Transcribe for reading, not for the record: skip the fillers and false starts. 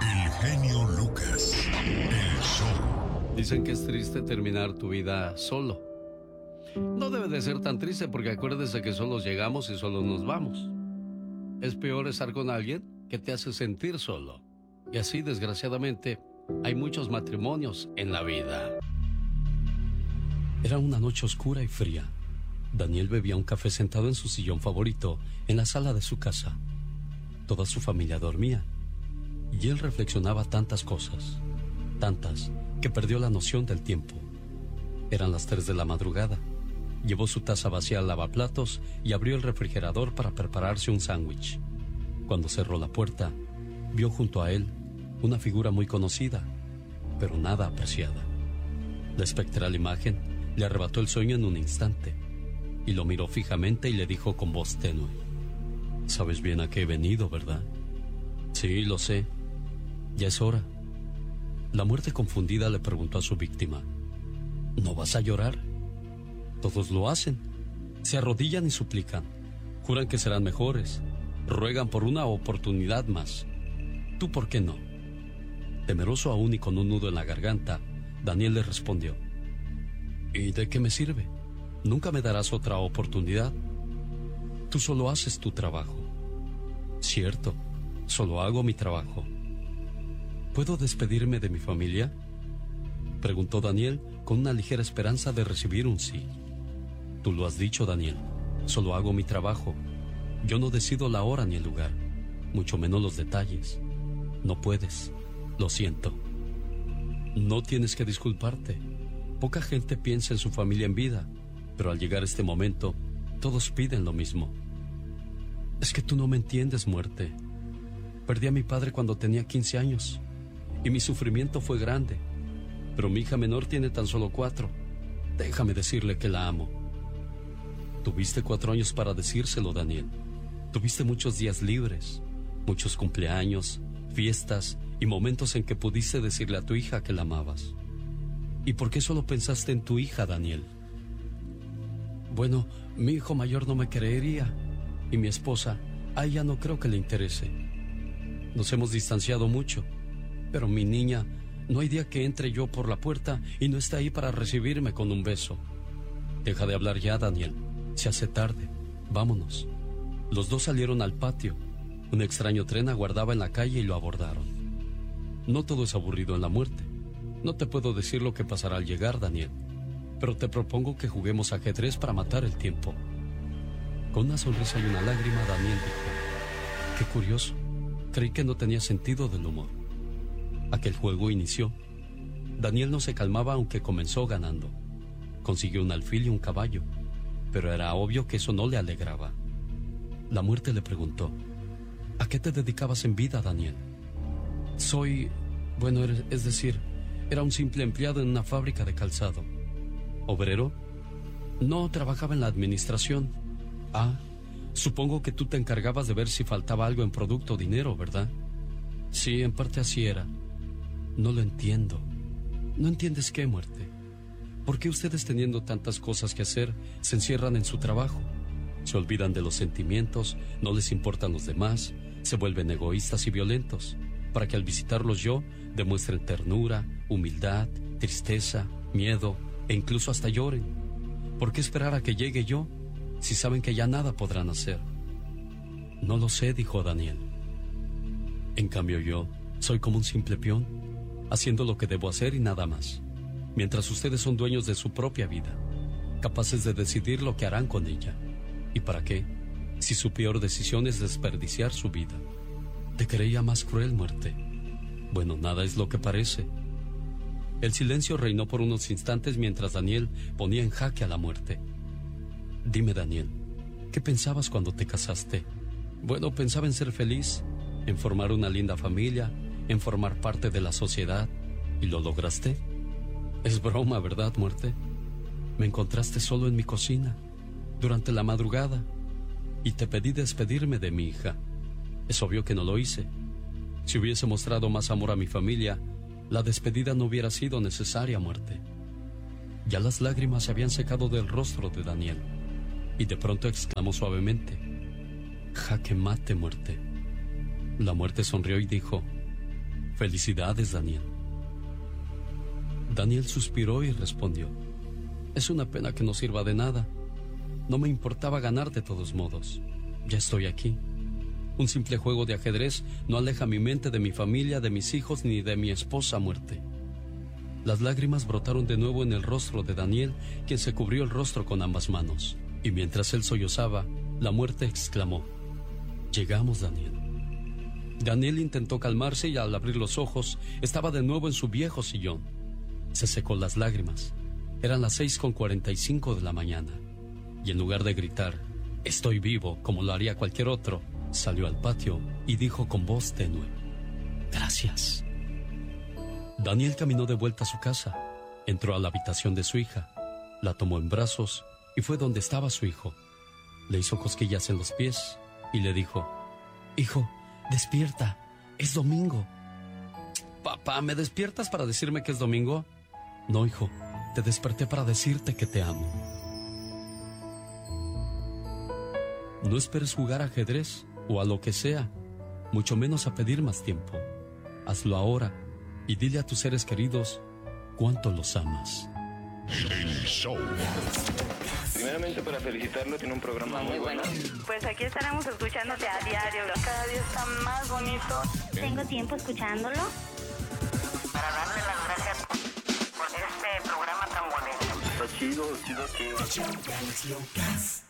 El genio Lucas, el show. Dicen que es triste terminar tu vida solo. No debe de ser tan triste porque acuérdese que solos llegamos y solos nos vamos. Es peor estar con alguien que te hace sentir solo. Y así, desgraciadamente, hay muchos matrimonios en la vida. Era una noche oscura y fría. Daniel bebía un café sentado en su sillón favorito en la sala de su casa. Toda su familia dormía y él reflexionaba tantas cosas, tantas que perdió la noción del tiempo. Eran las 3 de la madrugada. Llevó su taza vacía al lavaplatos y abrió el refrigerador para prepararse un sándwich. Cuando cerró la puerta, vio junto a él una figura muy conocida, pero nada apreciada. La espectral imagen le arrebató el sueño en un instante y lo miró fijamente y le dijo con voz tenue: «Sabes bien a qué he venido, ¿verdad?» «Sí, lo sé. Ya es hora». La muerte confundida le preguntó a su víctima: «¿No vas a llorar?» «Todos lo hacen. Se arrodillan y suplican. Juran que serán mejores. Ruegan por una oportunidad más. ¿Tú por qué no?» Temeroso aún y con un nudo en la garganta, Daniel le respondió: «¿Y de qué me sirve? Nunca me darás otra oportunidad. Tú solo haces tu trabajo». «Cierto, solo hago mi trabajo». «¿Puedo despedirme de mi familia?», preguntó Daniel con una ligera esperanza de recibir un sí. «Tú lo has dicho, Daniel, solo hago mi trabajo. Yo no decido la hora ni el lugar, mucho menos los detalles. No puedes, lo siento». «No tienes que disculparte. Poca gente piensa en su familia en vida, pero al llegar este momento, todos piden lo mismo». «Es que tú no me entiendes, muerte. Perdí a mi padre cuando tenía 15 años y mi sufrimiento fue grande, pero mi hija menor tiene tan solo 4. Déjame decirle que la amo». «Tuviste 4 años para decírselo, Daniel. Tuviste muchos días libres, muchos cumpleaños, fiestas y momentos en que pudiste decirle a tu hija que la amabas. ¿Y por qué solo pensaste en tu hija, Daniel?». «Bueno, mi hijo mayor no me creería y mi esposa, a ella no creo que le interese. Nos hemos distanciado mucho, pero mi niña, no hay día que entre yo por la puerta y no esté ahí para recibirme con un beso. Deja de hablar ya, Daniel. Se hace tarde. Vámonos». Los dos salieron al patio. Un extraño tren aguardaba en la calle y lo abordaron. No todo es aburrido en la muerte. No te puedo decir lo que pasará al llegar, Daniel, pero te propongo que juguemos ajedrez para matar el tiempo. Con una sonrisa y una lágrima, Daniel dijo: «Qué curioso. Creí que no tenía sentido del humor». Aquel juego inició. Daniel no se calmaba aunque comenzó ganando. Consiguió un alfil y un caballo, pero era obvio que eso no le alegraba. La muerte le preguntó: «¿A qué te dedicabas en vida, Daniel?». Era un simple empleado en una fábrica de calzado». «¿Obrero?». «No, trabajaba en la administración». «Ah, supongo que tú te encargabas de ver si faltaba algo en producto o dinero, ¿verdad?». «Sí, en parte así era». «No lo entiendo». «¿No entiendes qué, muerte? ¿Por qué ustedes, teniendo tantas cosas que hacer, se encierran en su trabajo? Se olvidan de los sentimientos, no les importan los demás, se vuelven egoístas y violentos, para que al visitarlos yo demuestren ternura, humildad, tristeza, miedo e incluso hasta lloren. ¿Por qué esperar a que llegue yo si saben que ya nada podrán hacer?». «No lo sé», dijo Daniel. «En cambio yo soy como un simple peón, haciendo lo que debo hacer y nada más, mientras ustedes son dueños de su propia vida, capaces de decidir lo que harán con ella. ¿Y para qué, si su peor decisión es desperdiciar su vida?». «Te creía más cruel, muerte». «Bueno, nada es lo que parece». El silencio reinó por unos instantes mientras Daniel ponía en jaque a la muerte. «Dime, Daniel, ¿qué pensabas cuando te casaste?». «Bueno, pensaba en ser feliz, en formar una linda familia, en formar parte de la sociedad. ¿Y lo lograste?». «Es broma, ¿verdad, muerte? Me encontraste solo en mi cocina, durante la madrugada, y te pedí despedirme de mi hija. Es obvio que no lo hice. Si hubiese mostrado más amor a mi familia, la despedida no hubiera sido necesaria, muerte». Ya las lágrimas se habían secado del rostro de Daniel, y de pronto exclamó suavemente: «Jaque mate, muerte». La muerte sonrió y dijo: Felicidades, Daniel. Daniel suspiró y respondió: es una pena que no sirva de nada. No me importaba ganar de todos modos. Ya estoy aquí. Un simple juego de ajedrez no aleja mi mente de mi familia, de mis hijos, ni de mi esposa muerte. Las lágrimas brotaron de nuevo en el rostro de Daniel, quien se cubrió el rostro con ambas manos. Y mientras él sollozaba, la muerte exclamó: llegamos, Daniel. Daniel intentó calmarse y al abrir los ojos, estaba de nuevo en su viejo sillón. Se secó las lágrimas. Eran las 6:45 de la mañana. Y en lugar de gritar: estoy vivo, como lo haría cualquier otro, salió al patio y dijo con voz tenue: gracias. Daniel caminó de vuelta a su casa. Entró a la habitación de su hija. La tomó en brazos y fue donde estaba su hijo. Le hizo cosquillas en los pies y le dijo: hijo, despierta, es domingo. Papá, ¿me despiertas para decirme que es domingo? No, hijo, te desperté para decirte que te amo. No esperes jugar a ajedrez o a lo que sea, mucho menos a pedir más tiempo. Hazlo ahora y dile a tus seres queridos cuánto los amas. El show. Primeramente, para felicitarlo, tiene un programa muy bueno. Pues aquí estaremos escuchándote a diario. Cada día está más bonito. Tengo tiempo escuchándolo. Para darle las gracias por este programa tan bonito. Está chido que...